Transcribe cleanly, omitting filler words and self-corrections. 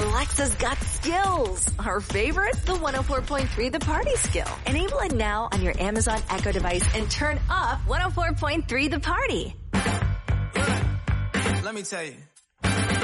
Alexa's got skills. Her favorite? The 104.3 The Party skill. Enable it now on your Amazon Echo device and turn up 104.3 The Party. Let me tell you.